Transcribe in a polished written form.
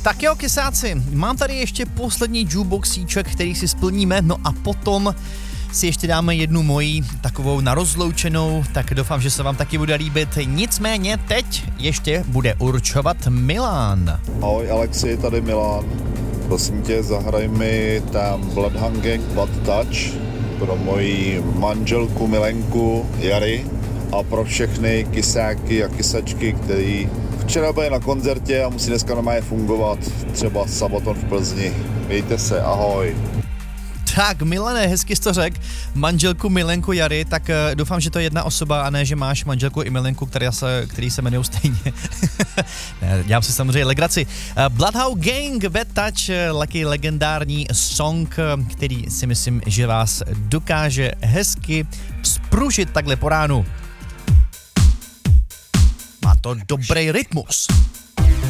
Tak jo, kysáci, mám tady ještě poslední jukeboxíček, který si splníme, no a potom si ještě dáme jednu moji takovou na rozloučenou, tak doufám, že se vám taky bude líbit. Nicméně teď ještě bude určovat Milan. Ahoj Alexi, tady Milan. Prosím tě, zahraj mi tam Bloodhound Gang Bad Touch pro moji manželku Milenku Jary a pro všechny kysáky a kysačky, který včera byli na koncertě a musí dneska normálně fungovat, třeba Sabaton v Plzni. Mějte se, ahoj. Tak, Milane, hezky jsi to řekl, manželku Milenku Jary, tak doufám, že to je jedna osoba a ne, že máš manželku i Milenku, který se jmenují stejně. Ne, dělám si samozřejmě legraci. Bloodhound Gang, Bad Touch, taky legendární song, který si myslím, že vás dokáže hezky vzpružit takhle po ránu. Má to dobrý rytmus.